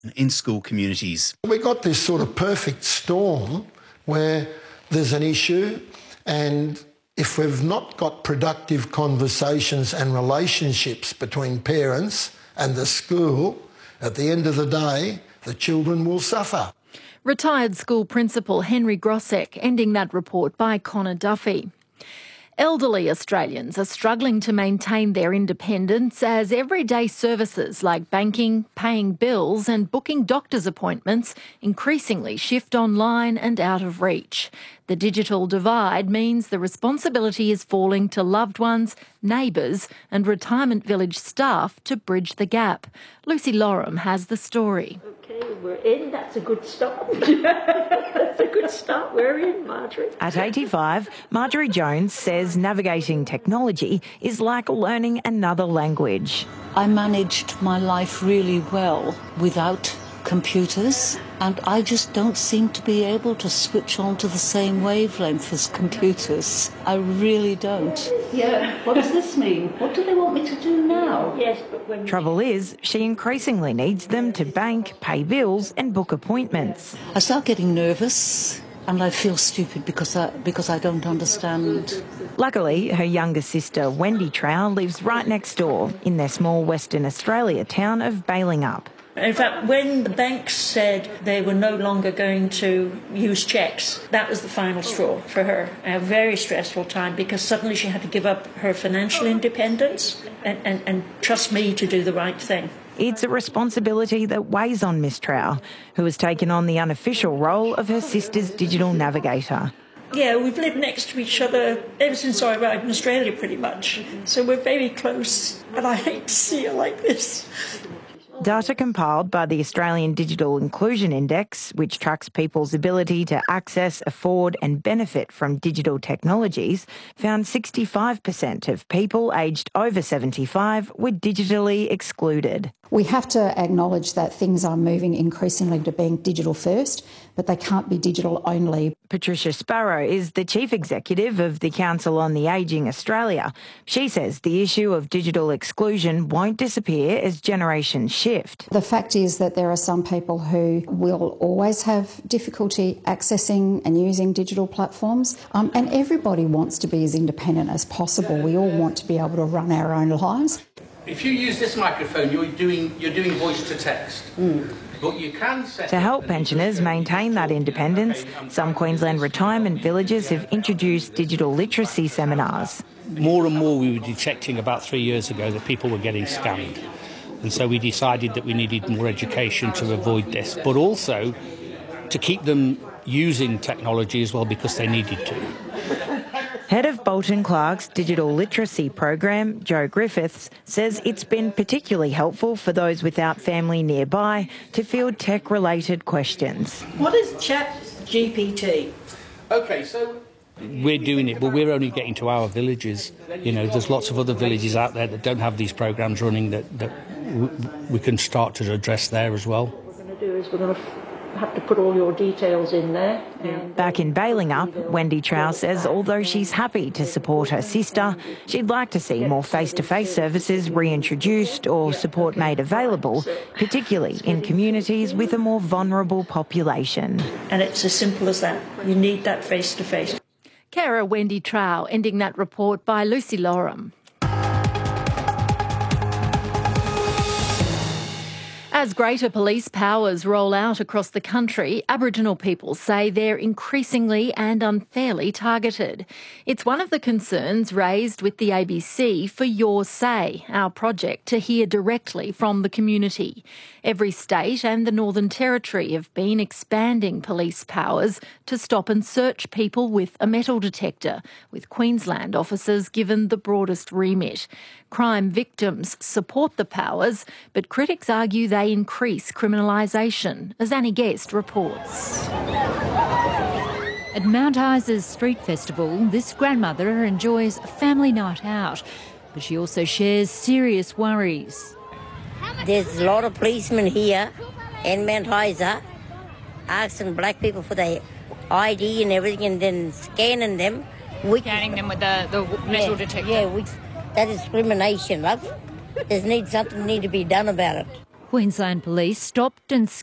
in school communities. We got this sort of perfect storm where there's an issue, and if we've not got productive conversations and relationships between parents and the school, at the end of the day, the children will suffer. Retired school principal Henry Grosek, ending that report by Connor Duffy. Elderly Australians are struggling to maintain their independence as everyday services like banking, paying bills and booking doctor's appointments increasingly shift online and out of reach. The digital divide means the responsibility is falling to loved ones, neighbours and retirement village staff to bridge the gap. Lucy Lorem has the story. Okay, we're in. That's a good start. That's a good start. We're in, Marjorie. At 85, Marjorie Jones says navigating technology is like learning another language. I managed my life really well without computers, and I just don't seem to be able to switch on to the same wavelength as computers. I really don't. Yeah, what does this mean? What do they want me to do now? Yes, but when... Trouble is, she increasingly needs them to bank, pay bills and book appointments. I start getting nervous and I feel stupid because I don't understand. Luckily, her younger sister Wendy Trow lives right next door in their small Western Australia town of Balingup. In fact, when the banks said they were no longer going to use cheques, that was the final straw for her. A very stressful time because suddenly she had to give up her financial independence and trust me to do the right thing. It's a responsibility that weighs on Miss Trow, who has taken on the unofficial role of her sister's digital navigator. Yeah, we've lived next to each other ever since I arrived in Australia, pretty much. So we're very close, and I hate to see her like this. Data compiled by the Australian Digital Inclusion Index, which tracks people's ability to access, afford and benefit from digital technologies, found 65% of people aged over 75 were digitally excluded. We have to acknowledge that things are moving increasingly to being digital first, but they can't be digital only. Patricia Sparrow is the Chief Executive of the Council on the Ageing Australia. She says the issue of digital exclusion won't disappear as generations shift. The fact is that there are some people who will always have difficulty accessing and using digital platforms, and everybody wants to be as independent as possible. We all want to be able to run our own lives. If you use this microphone, you're doing voice to text. But you can set to help pensioners maintain that independence, some Queensland retirement villages have introduced digital literacy seminars. More and more we were detecting about 3 years ago that people were getting scammed. And so we decided that we needed more education to avoid this, but also to keep them using technology as well because they needed to. Head of Bolton Clark's digital literacy program, Joe Griffiths, says it's been particularly helpful for those without family nearby to field tech-related questions. What is ChatGPT? Okay, so we're doing it, but we're only getting to our villages. You know, there's lots of other villages out there that don't have these programs running that we can start to address there as well. What we're going to do is we're going to have to put all your details in there. Back in Balingup, Wendy Trow says although she's happy to support her sister, she'd like to see more face-to-face services reintroduced or support made available, particularly in communities with a more vulnerable population. And it's as simple as that. You need that face-to-face. Carer Wendy Trow, ending that report by Lucy Lorem. As greater police powers roll out across the country, Aboriginal people say they're increasingly and unfairly targeted. It's one of the concerns raised with the ABC for Your Say, our project to hear directly from the community. Every state and the Northern Territory have been expanding police powers to stop and search people with a metal detector, with Queensland officers given the broadest remit. Crime victims support the powers, but critics argue they increase criminalisation, as Annie Guest reports. At Mount Isa's Street Festival, this grandmother enjoys a family night out, but she also shares serious worries. There's a lot of policemen here in Mount Isa asking black people for their ID and everything and then scanning them. Scanning them with the metal detector? Yeah, that is discrimination, love. Something needs to be done about it. Queensland Police stopped and